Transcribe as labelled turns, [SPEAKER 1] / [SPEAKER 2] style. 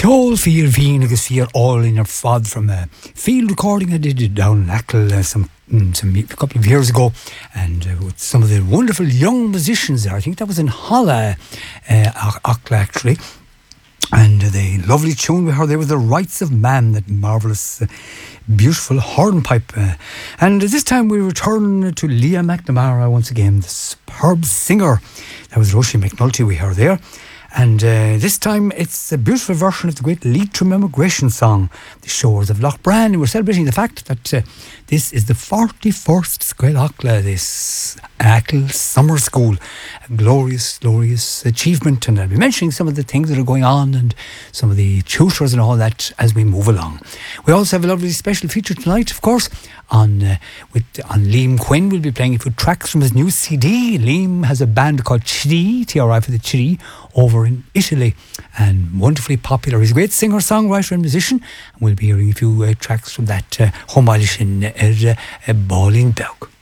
[SPEAKER 1] Ceol Fíor Vín agus Fíor all in your fad from a field recording I did down in Achill a couple of years ago, and with some of the wonderful young musicians there. I think that was in Holla, Achill actually. And the lovely tune we heard there was The Rights of Man, that marvellous, beautiful hornpipe. And this time we return to Leah McNamara once again, the superb singer. That was Roisin McNulty we heard there. And this time it's a beautiful version of the great Leitrim immigration song, The Shores of Loch Bran. And we're celebrating the fact that this is the 41st Square Achill, this Achill Summer School. A glorious, glorious achievement. And I'll be mentioning some of the things that are going on and some of the tutors and all that as we move along. We also have a lovely special feature tonight, of course, on Liam Quinn. We'll be playing a few tracks from his new CD. Liam has a band called Chiri, T-R-I for the Chiri, over in Italy, and wonderfully popular. He's a great singer, songwriter and musician, and we'll be hearing a few tracks from that Homailish in Ballinbeg.